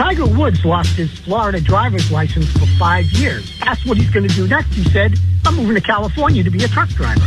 Tiger Woods lost his Florida driver's license for 5 years. Asked what he's going to do next. He said, I'm moving to California to be a truck driver.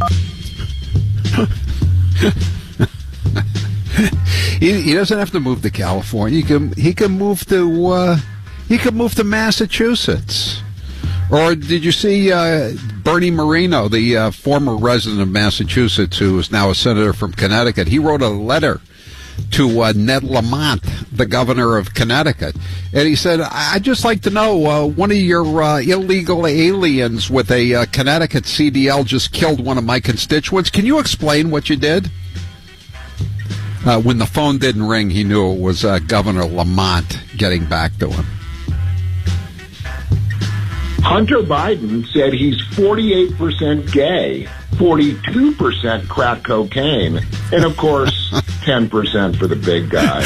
He doesn't have to move to California. He can move to Massachusetts. Or did you see Bernie Moreno, the former resident of Massachusetts, who is now a senator from Connecticut? He wrote a letter to Ned Lamont, the governor of Connecticut, and he said, I'd just like to know, one of your illegal aliens with a Connecticut CDL just killed one of my constituents. Can you explain what you did? When the phone didn't ring, he knew it was Governor Lamont getting back to him. Hunter Biden said he's 48% gay, 42% crack cocaine, and, of course, 10% for the big guy.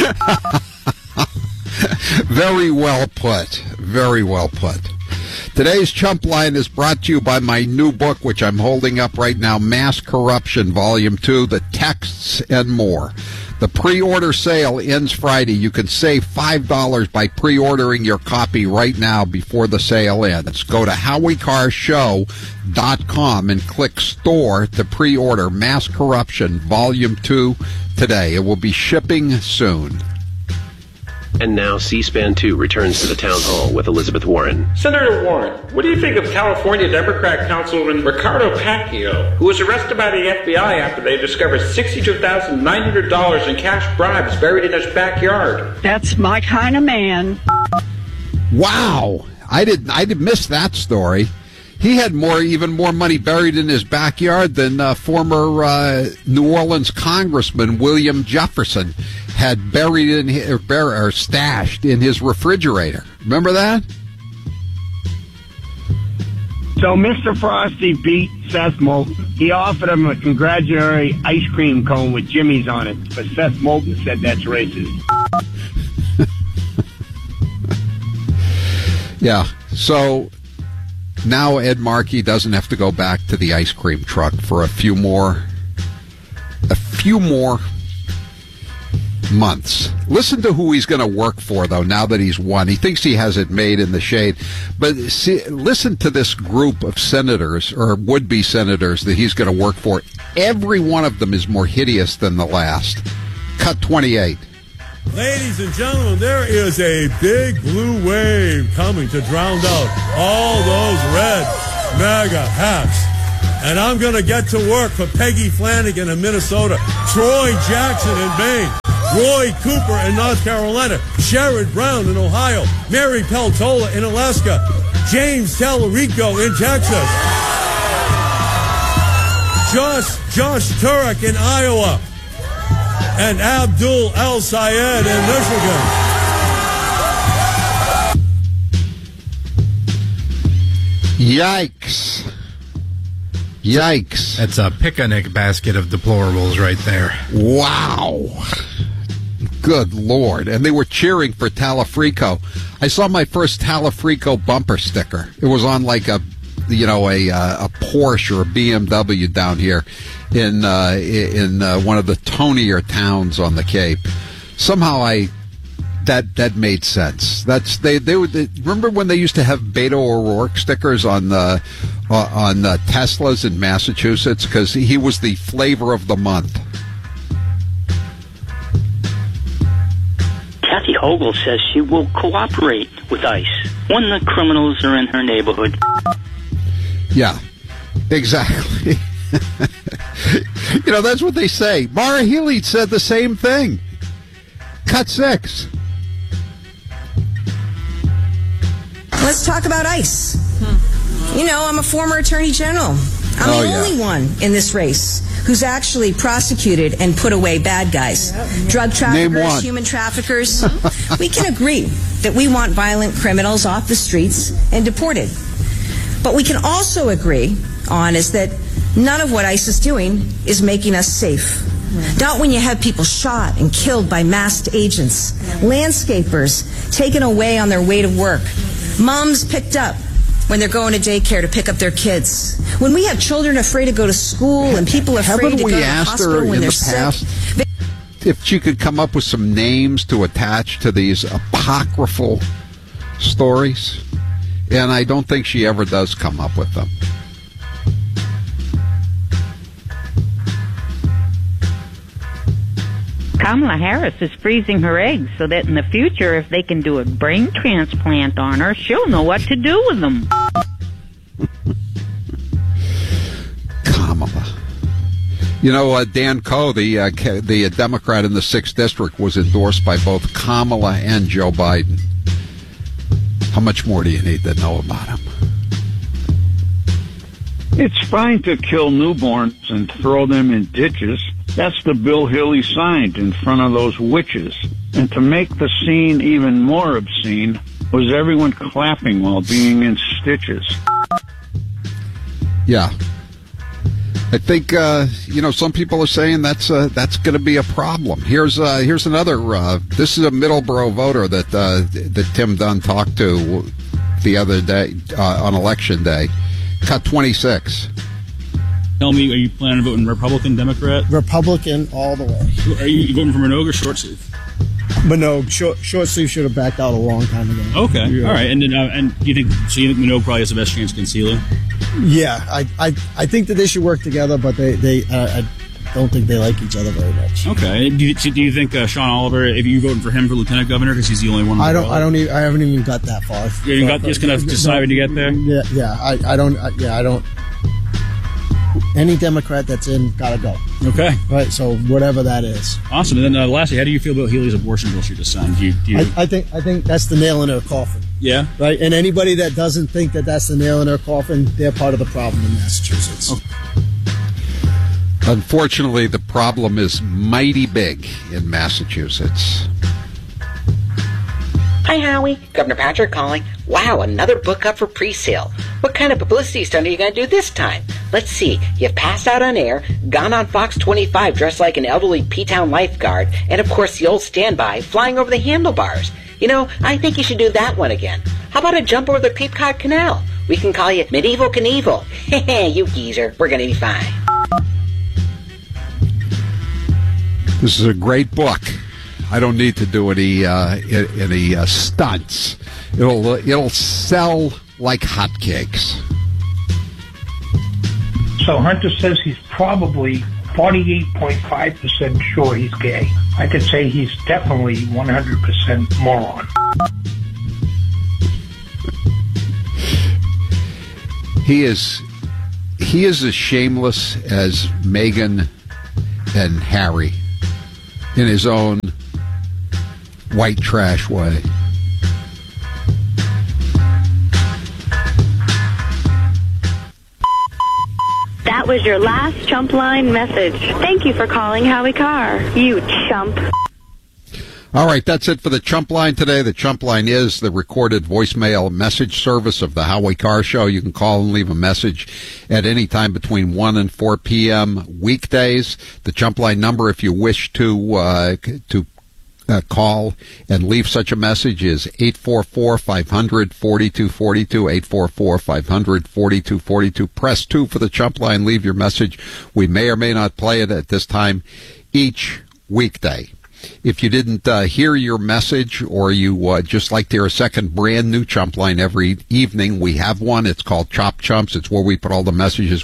Very well put. Very well put. Today's Chump Line is brought to you by my new book, which I'm holding up right now, Mass Corruption, Volume 2, The Texts and More. The pre-order sale ends Friday. You can save $5 by pre-ordering your copy right now before the sale ends. Go to HowieCarrShow.com and click Store to pre-order Mass Corruption Volume 2 today. It will be shipping soon. And now C-SPAN 2 returns to the town hall with Elizabeth Warren. Senator Warren, what do you think of California Democrat Councilman Ricardo Pacquiao, who was arrested by the FBI after they discovered $62,900 in cash bribes buried in his backyard? That's my kind of man. Wow. I did miss that story. He had even more money buried in his backyard than former New Orleans Congressman William Jefferson had buried in or stashed in his refrigerator. Remember that? So Mr. Frosty beat Seth Moulton. He offered him a congratulatory ice cream cone with Jimmy's on it, but Seth Moulton said that's racist. Yeah, so now Ed Markey doesn't have to go back to the ice cream truck for a few more months. Listen to who he's going to work for, though, now that he's won. He thinks he has it made in the shade. But listen to this group of senators, or would-be senators, that he's going to work for. Every one of them is more hideous than the last. Cut 28. Ladies and gentlemen, there is a big blue wave coming to drown out all those red MAGA hats. And I'm going to get to work for Peggy Flanagan in Minnesota, Troy Jackson in Maine, Roy Cooper in North Carolina, Sherrod Brown in Ohio, Mary Peltola in Alaska, James Tallarico in Texas, Josh Turek in Iowa, and Abdul El Sayed in Michigan. Yikes. Yikes. That's a picnic basket of deplorables right there. Wow. Good Lord. And they were cheering for Talafrico. I saw my first Talafrico bumper sticker. It was on like a Porsche or a BMW down here in one of the tonier towns on the Cape. Somehow that made sense. They remember when they used to have Beto O'Rourke stickers on Teslas in Massachusetts, because he was the flavor of the month. Kathy Hochul says she will cooperate with ICE when the criminals are in her neighborhood. Yeah, exactly. That's what they say. Mara Healy said the same thing. Cut 6. Let's talk about ICE. I'm a former attorney general. I'm the only one in this race who's actually prosecuted and put away bad guys. Drug traffickers, human traffickers. We can agree that we want violent criminals off the streets and deported. But we can also agree on is that none of what ICE is doing is making us safe. Not when you have people shot and killed by masked agents, landscapers taken away on their way to work, moms picked up when they're going to daycare to pick up their kids, when we have children afraid to go to school and people afraid to go to the hospital when they're sick. if she could come up with some names to attach to these apocryphal stories, and I don't think she ever does come up with them. Kamala Harris is freezing her eggs so that in the future, if they can do a brain transplant on her, she'll know what to do with them. Kamala. You know, Dan Coe, the Democrat in the 6th District, was endorsed by both Kamala and Joe Biden. How much more do you need to know about him? It's fine to kill newborns and throw them in ditches. That's the bill Haley signed in front of those witches. And to make the scene even more obscene was everyone clapping while being in stitches. Yeah. I think, some people are saying that's going to be a problem. Here's another, this is a Middleborough voter that Tim Dunn talked to the other day, on Election Day. Cut 26. Tell me, are you planning on voting Republican, Democrat? Republican all the way. Are you voting for Minogue or short sleeve? Minogue. Short sleeve should have backed out a long time ago. Okay, yeah. All right. And then, and you think Minogue probably has the best chance against Healy? Yeah, I think that they should work together, but I don't think they like each other very much. Okay. Do you think Sean Oliver, if you're voting for him for lieutenant governor, because he's the only one? I haven't even got that far. You're just going to decide when you get there. Yeah. I don't. Any Democrat that's in, gotta go. Okay. Right, so whatever that is. Awesome. And then lastly, how do you feel about Healy's abortion bill she just signed? I think that's the nail in her coffin. Yeah? Right, and anybody that doesn't think that that's the nail in her coffin, they're part of the problem in Massachusetts. Oh. Unfortunately, the problem is mighty big in Massachusetts. Hi, Howie. Governor Patrick calling. Wow, another book up for pre-sale. What kind of publicity stunt are you going to do this time? Let's see. You've passed out on air, gone on Fox 25 dressed like an elderly P-Town lifeguard, and of course the old standby flying over the handlebars. You know, I think you should do that one again. How about a jump over the Cape Cod Canal? We can call you Medieval Knievel. Heh, you geezer. We're going to be fine. This is a great book. I don't need to do any stunts. It'll sell like hotcakes. So Hunter says he's probably 48.5% sure he's gay. I could say he's definitely 100% moron. He is as shameless as Meghan and Harry in his own white trash way. That was your last chump line message. Thank you for calling Howie Carr, you chump. All right, that's it for the Chump Line today. The Chump Line is the recorded voicemail message service of the Howie Carr Show. You can call and leave a message at any time between 1 and 4 p.m. weekdays. The Chump Line number, if you wish to call and leave such a message, is 844-500-4242, 844-500-4242. Press 2 for the Chump Line. Leave your message. We may or may not play it at this time each weekday. If you didn't hear your message, or you just like to hear a second brand new Chump Line every evening, we have one. It's called Chop Chumps. It's where we put all the messages